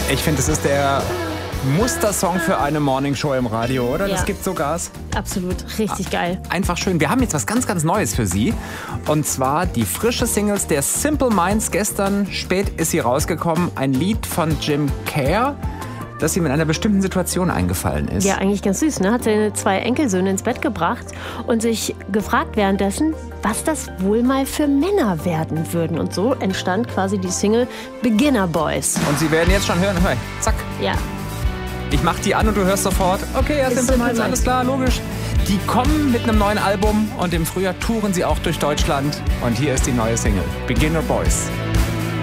Ich finde, es ist der Mustersong für eine Morningshow im Radio, oder? Ja. Das gibt so Gas. Absolut, richtig geil. Einfach schön. Wir haben jetzt was ganz, ganz Neues für Sie. Und zwar die frische Singles der Simple Minds. Gestern spät ist sie rausgekommen. Ein Lied von Jim Kerr, das ihm in einer bestimmten Situation eingefallen ist. Ja, eigentlich ganz süß, ne? Hat seine 2 Enkelsöhne ins Bett gebracht und sich gefragt währenddessen, was das wohl mal für Männer werden würden. Und so entstand quasi die Single Beginner Boys. Und Sie werden jetzt schon hören, hör, zack. Ja. Ich mach die an und du hörst sofort, okay, ja, Simple Minds, alles klar, logisch. Die kommen mit einem neuen Album und im Frühjahr touren sie auch durch Deutschland. Und hier ist die neue Single, Beginner Boys.